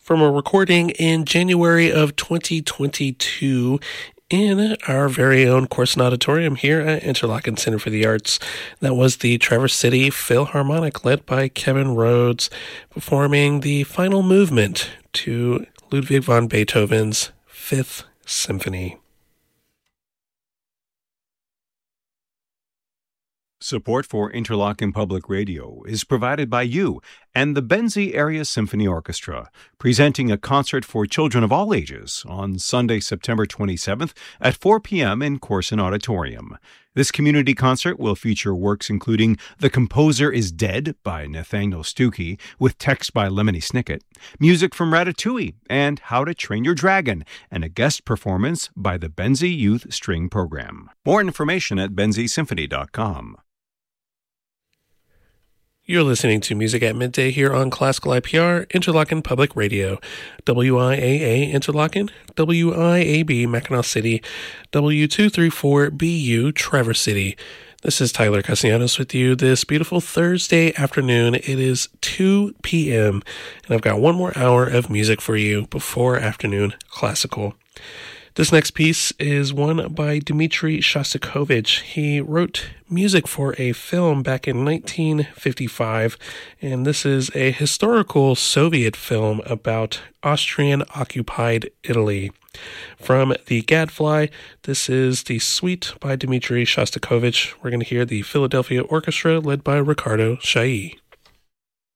from a recording in January of 2022 in our very own Corson Auditorium here at Interlochen Center for the Arts. That was the Traverse City Philharmonic, led by Kevin Rhodes, performing the final movement to Ludwig van Beethoven's Fifth Symphony. Support for Interlochen Public Radio is provided by you and the Benzie Area Symphony Orchestra, presenting a concert for children of all ages on Sunday, September 27th at 4 p.m. in Corson Auditorium. This community concert will feature works including The Composer is Dead by Nathaniel Stuckey, with text by Lemony Snicket, music from Ratatouille, and How to Train Your Dragon, and a guest performance by the Benzie Youth String Program. More information at benziesymphony.com. You're listening to Music at Midday here on Classical IPR, Interlochen Public Radio, WIAA Interlochen, WIAB Mackinac City, W234BU Traverse City. This is Tyler Castellanos with you this beautiful Thursday afternoon. It is 2 p.m., and I've got one more hour of music for you before afternoon classical. This next piece is one by Dmitri Shostakovich. He wrote music for a film back in 1955, and this is a historical Soviet film about Austrian-occupied Italy. From The Gadfly, this is The Suite by Dmitri Shostakovich. We're going to hear the Philadelphia Orchestra led by Ricardo Chailly.